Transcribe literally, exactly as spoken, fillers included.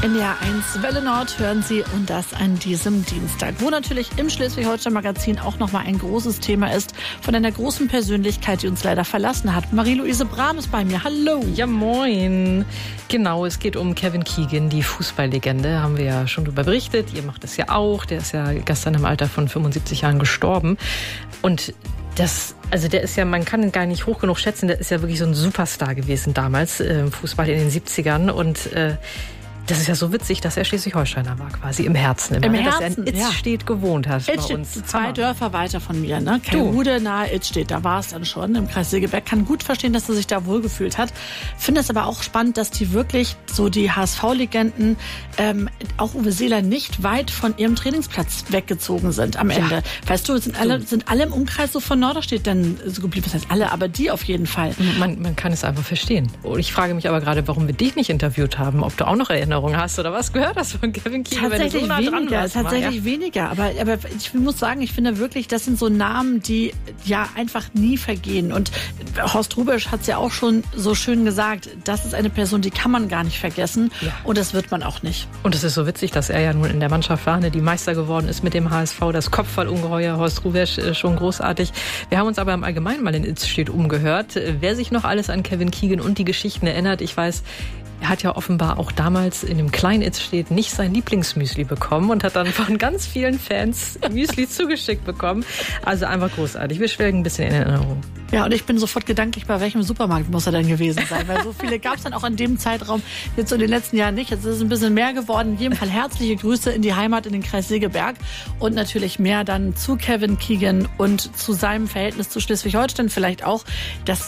N D R eins Welle Nord hören Sie und das an diesem Dienstag, wo natürlich im Schleswig-Holstein-Magazin auch nochmal ein großes Thema ist von einer großen Persönlichkeit, die uns leider verlassen hat. Marie-Louise Brahm ist bei mir. Hallo. Ja, moin. Genau, es geht um Kevin Keegan, die Fußballlegende. Haben wir ja schon darüber berichtet. Ihr macht es ja auch. Der ist ja gestern im Alter von fünfundsiebzig Jahren gestorben. Und das, also der ist ja, man kann ihn gar nicht hoch genug schätzen. Der ist ja wirklich so ein Superstar gewesen damals äh, im Fußball in den siebzigern. Und äh, das ist ja so witzig, dass er Schleswig-Holsteiner war, quasi im Herzen. Immer, Im ne? Herzen, dass er in Itzstedt ja. gewohnt hat. Itzstedt, bei uns. zwei Dörfer weiter von mir, ne? Keilhude nahe Itzstedt, da war es dann schon im Kreis Segeberg. Kann gut verstehen, dass er sich da wohlgefühlt hat. Finde es aber auch spannend, dass die wirklich so die H S V-Legenden, ähm, auch Uwe Seeler, nicht weit von ihrem Trainingsplatz weggezogen sind am Ende. Ja. Weißt du, sind alle, sind alle im Umkreis so von Norderstedt dann so geblieben? Das heißt alle, aber die auf jeden Fall. Man, man kann es einfach verstehen. Und ich frage mich aber gerade, warum wir dich nicht interviewt haben, ob du auch noch Erinnerungen hast oder was gehört hast von Kevin Keegan. Tatsächlich wenn du so nah weniger, warst, tatsächlich ja. weniger. Aber, aber ich muss sagen, ich finde wirklich, das sind so Namen, die ja einfach nie vergehen. Und Horst Hrubesch hat es ja auch schon so schön gesagt, das ist eine Person, die kann man gar nicht vergessen. Ja. Und das wird man auch nicht. Und es ist so witzig, dass er ja nun in der Mannschaft war, ne, die Meister geworden ist mit dem H S V. Das Kopfballungeheuer Horst Hrubesch, schon großartig. Wir haben uns aber im Allgemeinen mal in Itzstedt umgehört. Wer sich noch alles an Kevin Keegan und die Geschichten erinnert, ich weiß, er hat ja offenbar auch damals in dem kleinen Itzstedt nicht sein Lieblingsmüsli bekommen und hat dann von ganz vielen Fans Müsli zugeschickt bekommen. Also einfach großartig. Wir schwelgen ein bisschen in Erinnerung. Ja, und ich bin sofort gedanklich, bei welchem Supermarkt muss er denn gewesen sein? Weil so viele gab es dann auch in dem Zeitraum jetzt so in den letzten Jahren nicht. Jetzt ist es ein bisschen mehr geworden. In jedem Fall herzliche Grüße in die Heimat, in den Kreis Segeberg. Und natürlich mehr dann zu Kevin Keegan und zu seinem Verhältnis zu Schleswig-Holstein vielleicht auch. Das